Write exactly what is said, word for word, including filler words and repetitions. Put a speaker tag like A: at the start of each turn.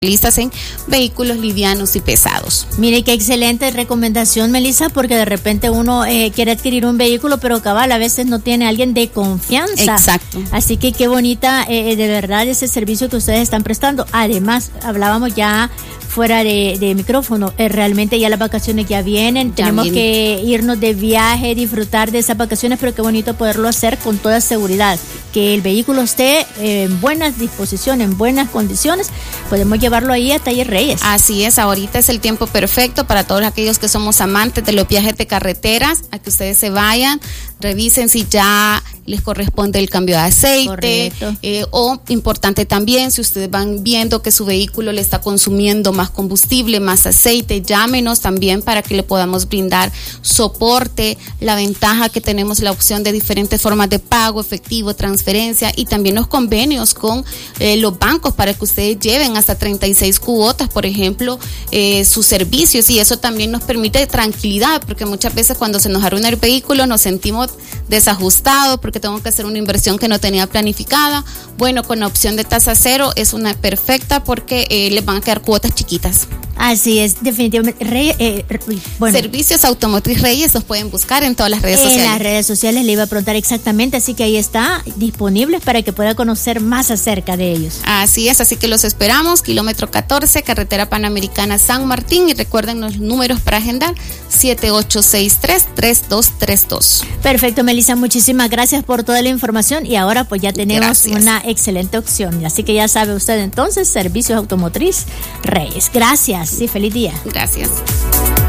A: en vehículos livianos y pesados.
B: Mire qué excelente recomendación, Melissa, porque de repente uno eh, quiere adquirir un vehículo, pero cabal, a veces no tiene alguien de confianza.
A: Exacto.
B: Así que qué bonita, eh, de verdad, ese servicio que ustedes están prestando. Además, hablábamos ya fuera de, de micrófono, eh, realmente ya las vacaciones ya vienen, ya tenemos viene. que irnos de viaje, disfrutar de esas vacaciones, pero qué bonito poderlo hacer con toda seguridad, que el vehículo esté eh, en buenas disposiciones, en buenas condiciones, podemos llevarlo ahí a Taller Reyes.
A: Así es, ahorita es el tiempo perfecto para todos aquellos que somos amantes de los viajes de carreteras, a que ustedes se vayan, revisen si ya les corresponde el cambio de aceite, eh, o importante también, si ustedes van viendo que su vehículo le está consumiendo más combustible, más aceite, llámenos también para que le podamos brindar soporte. La ventaja que tenemos la opción de diferentes formas de pago, efectivo, transferencia, y también los convenios con eh, los bancos para que ustedes lleven hasta treinta y seis cuotas, por ejemplo, eh, sus servicios, y eso también nos permite tranquilidad, porque muchas veces cuando se nos arruina el vehículo nos sentimos desajustados porque tengo que hacer una inversión que no tenía planificada. Bueno, con la opción de tasa cero es una perfecta porque eh, les van a quedar cuotas chiquitas.
B: Así es, definitivamente. Rey, eh, bueno.
A: Servicios Automotriz Reyes los pueden buscar en todas las redes
B: en
A: sociales.
B: En las redes sociales le iba a preguntar exactamente, así que ahí está, disponibles para que pueda conocer más acerca de ellos.
A: Así es, así que los esperamos, kilómetro catorce, carretera Panamericana San Martín, y recuerden los números para agendar, siete ocho seis tres, tres dos tres dos.
B: Perfecto, Melissa, muchísimas gracias por toda la información, y ahora pues ya tenemos
A: gracias.
B: Una excelente opción, así que ya sabe usted entonces, Servicios Automotriz Reyes. Gracias. Sí, feliz día.
A: Gracias.